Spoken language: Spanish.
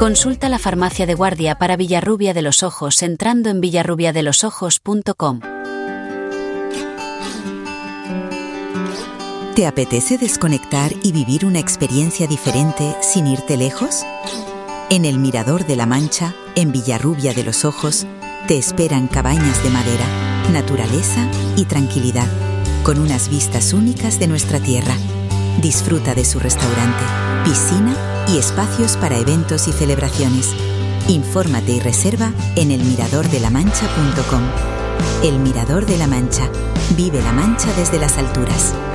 Consulta la farmacia de guardia para Villarrubia de los Ojos entrando en villarrubiadelosojos.com. ¿Te apetece desconectar y vivir una experiencia diferente sin irte lejos? En el Mirador de la Mancha, en Villarrubia de los Ojos, te esperan cabañas de madera, naturaleza y tranquilidad, con unas vistas únicas de nuestra tierra. Disfruta de su restaurante, piscina y espacios para eventos y celebraciones. Infórmate y reserva en elmiradordelamancha.com. El Mirador de la Mancha. Vive la Mancha desde las alturas.